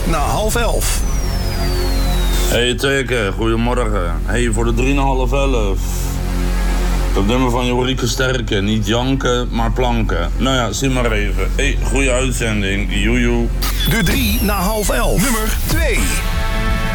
na half 11. Hey Teke, goedemorgen. Hey, voor de 3,5. Dat nummer van Jorike Sterke. Niet janken, maar planken. Nou ja, zie maar even. Hey, goede uitzending. Joejoe. De 3 na half 11. Nummer 2.